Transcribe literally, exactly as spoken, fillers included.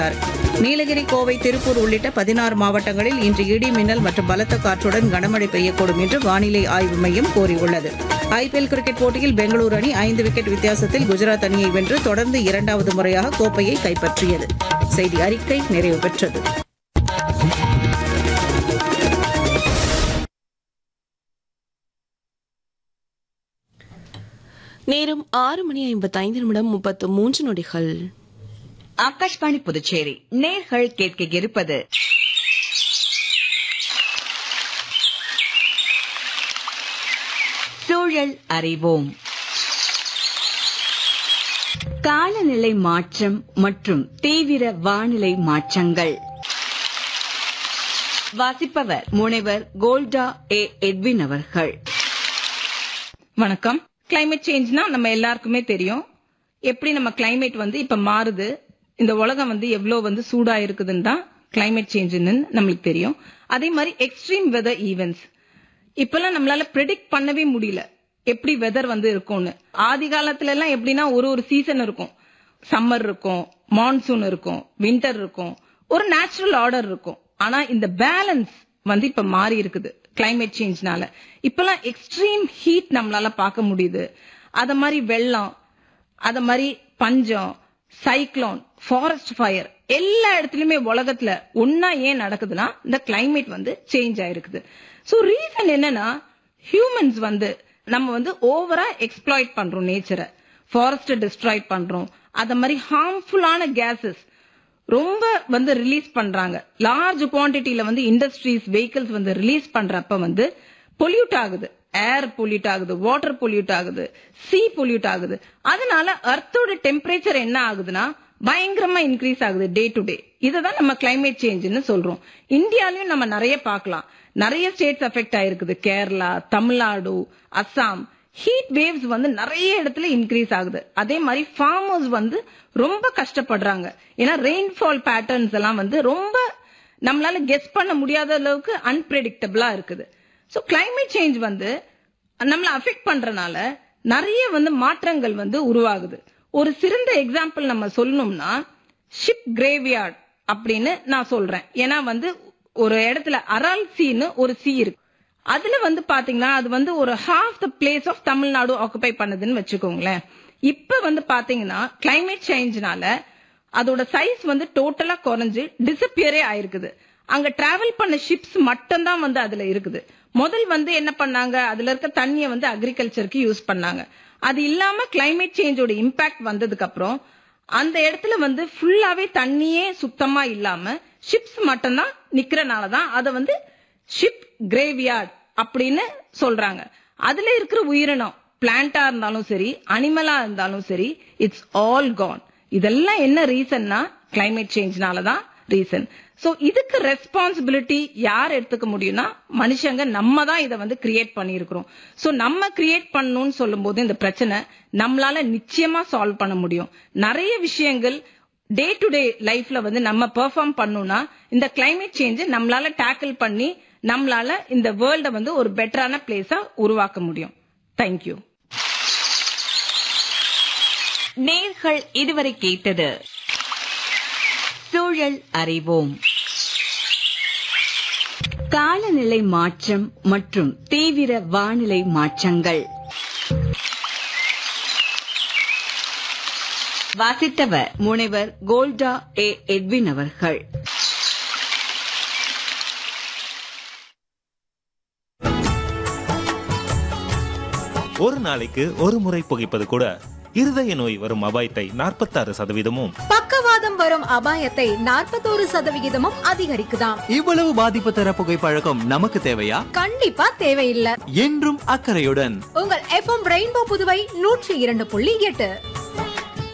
நீலகிரி, கோவை, திருப்பூர் உள்ளிட்ட பதினாறு மாவட்டங்களில் இன்று இடி மின்னல் மற்றும் பலத்த காற்றுடன் கனமழை பெய்யக்கூடும் என்று வானிலை ஆய்வு மையம் கூறியுள்ளது. ஐபிஎல் கிரிக்கெட் போட்டியில் பெங்களூரு அணி ஐந்து விக்கெட் வித்தியாசத்தில் குஜராத் அணியை வென்று தொடர்ந்து இரண்டாவது முறையாக கோப்பையை கைப்பற்றியது. செய்தி அறிக்கை நிறைவு பெற்றது. நேரம் ஆறு மணி ஐம்பத்தி ஐந்து நிமிடம் முப்பத்து மூன்று நொடிகள். ஆகாஷ்வாணி புதுச்சேரி நேர்கள் கேட்க இருப்பது சூழல் அறிவோம். காலநிலை மாற்றம் மற்றும் தீவிர வானிலை மாற்றங்கள். வாசிப்பவர் முனைவர் கோல்டா ஏ எட்வின் அவர்கள். வணக்கம். கிளைமேட் சேஞ்ச்னா நம்ம எல்லாருக்குமே தெரியும். எப்படி நம்ம கிளைமேட் வந்து இப்ப மாறுது, இந்த உலகம் வந்து எவ்வளவு வந்து சூடா இருக்குதுன்னு தான் கிளைமேட் சேஞ்சுன்னு நம்மளுக்கு தெரியும். அதே மாதிரி எக்ஸ்ட்ரீம் வெதர் ஈவென்ட்ஸ் இப்பெல்லாம் நம்மளால ப்ரெடிக்ட் பண்ணவே முடியல எப்படி வெதர் வந்து இருக்கும்னு. ஆதி காலத்துல எல்லாம் எப்படின்னா ஒரு ஒரு சீசன் இருக்கும். சம்மர் இருக்கும், மான்சூன் இருக்கும், வின்டர் இருக்கும், ஒரு நேச்சுரல் ஆர்டர் இருக்கும். ஆனா இந்த பேலன்ஸ் வந்து இப்ப மாறி இருக்குது கிளைமேட் சேஞ்ச்னால. இப்பெல்லாம் எக்ஸ்ட்ரீம் ஹீட் நம்மளால பார்க்க முடியுது. அத மாதிரி வெள்ளம், அத மாதிரி பஞ்சம், சைக்ளோன், ஃபாரஸ்ட் ஃபயர் எல்லா இடத்துலயுமே உலகத்துல ஒன்னா ஏன் நடக்குதுன்னா இந்த கிளைமேட் வந்து சேஞ்ச் ஆயிருக்குது. சோ ரீசன் என்னன்னா ஹியூமன்ஸ் வந்து நம்ம வந்து ஓவரா எக்ஸ்ப்ளாய்ட் பண்றோம் நேச்சரை, ஃபாரஸ்ட் டிஸ்ட்ராய் பண்றோம். அத மாதிரி ஹார்ம்ஃபுல்லான கேசஸ் ரொம்ப வந்து ரிலீஸ் பண்றாங்க. லார்ஜ் குவான்டிட்டியில வந்து இண்டஸ்ட்ரீஸ், வெஹிக்கிள்ஸ் வந்து ரிலீஸ் பண்றப்ப வந்து பொல்யூட் ஆகுது. ஏர் பொல்யூட் ஆகுது, வாட்டர் பொல்யூட் ஆகுது, சீ பொல்யூட் ஆகுது. அதனால அர்த்தோட டெம்பரேச்சர் என்ன ஆகுதுன்னா பயங்கரமா இன்க்ரீஸ் ஆகுது டே டு டே. இதுதான் நம்ம கிளைமேட் சேஞ்ச்னு சொல்றோம். இந்தியாலயும் நம்ம நிறைய பார்க்கலாம். நிறைய ஸ்டேட்ஸ் அஃபெக்ட் ஆயிருக்குது. கேரளா, தமிழ்நாடு, அஸ்ஸாம். ஹீட் வேவ்ஸ் வந்து நிறைய இடத்துல இன்க்ரீஸ் ஆகுது. அதே மாதிரி ஃபார்மர்ஸ் வந்து ரொம்ப கஷ்டப்படுறாங்க. ஏன்னா ரெயின்ஃபால் பேட்டர்ன்ஸ் எல்லாம் வந்து ரொம்ப நம்மளால கெஸ் பண்ண முடியாத அளவுக்கு அன்பிரெடிக்டபிளா இருக்குது. சோ கிளைமேட் சேஞ்ச் வந்து நம்மள அஃபெக்ட் பண்றதுனால நிறைய வந்து மாற்றங்கள் வந்து உருவாகுது. ஒரு சிறந்த எக்ஸாம்பிள் நம்ம சொல்லணும்னா ஷிப் கிரேவ்யார்ட் அப்படின்னு நான் சொல்றேன். ஏன்னா வந்து ஒரு இடத்துல அரால் சீன்னு ஒரு சீ இருக்கு. அதுல வந்து பாத்தீங்கன்னா அது வந்து ஒரு half the place of Tamil Nadu occupy பண்ணுதுன்னு வச்சுக்கோங்களேன். இப்ப வந்து பாத்தீங்கன்னா கிளைமேட் சேஞ்ச்னால அதோட சைஸ் வந்து டோட்டலா குறைஞ்சு டிசப்பியரே ஆயிருக்குது. அங்க டிராவல் பண்ண ஷிப்ஸ் மட்டும் தான் வந்து அதுல இருக்குது. முதல் வந்து என்ன பண்ணாங்க, அதுல இருக்க தண்ணியை வந்து அக்ரிகல்ச்சருக்கு யூஸ் பண்ணாங்க. அது இல்லாம கிளைமேட் சேஞ்சோட இம்பாக்ட் வந்ததுக்கு அப்புறம் அந்த இடத்துல வந்து ஃபுல்லாவே தண்ணியே சுத்தமா இல்லாம ஷிப்ஸ் மட்டும் தான் நிக்கிறனாலதான் அதை வந்து ஷிப் கிரேவ்யார்ட் அப்படின்னு சொல்றாங்க. அதுல இருக்கிற உயிரினம் பிளான்டா இருந்தாலும் சரி, அனிமலா இருந்தாலும் சரி, இட்ஸ் ஆல் கான். இதெல்லாம் என்ன ரீசன்னா கிளைமேட் சேஞ்ச்னாலதான் ரீசன். சோ இதுக்கு ரெஸ்பான்சிபிலிட்டி யார் எடுத்துக்க முடியும்னா மனுஷங்க நம்ம தான் இதை வந்து கிரியேட் பண்ணிருக்கிறோம். சோ நம்ம கிரியேட் பண்ணணும்னு சொல்லும் போது இந்த பிரச்சனை நம்மளால நிச்சயமா சால்வ் பண்ண முடியும். நிறைய விஷயங்கள் டே டு டே லைஃப்ல வந்து நம்ம பெர்ஃபார்ம் பண்ணணும்னா இந்த கிளைமேட் சேஞ்ச் நம்மளால டேக்கிள் பண்ணி நம்மளால இந்த வேர்ல்ட வந்து ஒரு பெட்டரான பிளேஸா உருவாக்க முடியும். தேங்க்யூ. நேர்கள் இதுவரை கேட்டது சூழல் அறிவோம். காலநிலை மாற்றம் மற்றும் தீவிர வானிலை மாற்றங்கள். வாசித்தவர் முனைவர் கோல்டா ஏ எட்வின் அவர்கள். ஒரு நாளைக்கு ஒரு முறை புகைப்பது கூட இருதய நோய் வரும் அபாயத்தை நாற்பத்தாறு சதவீதமும், பக்கவாதம் வரும் அபாயத்தை நாற்பத்தோரு சதவிகிதமும் அதிகரிக்குதாம். இவ்வளவு பாதிப்பு தர புகைப்பழக்கம் நமக்கு தேவையா? கண்டிப்பா தேவையில்லை. என்றும் அக்கறையுடன் உங்கள் எஃப்எம் ரெயின்போ புதுவை நூற்றி இரண்டு புள்ளி எட்டு.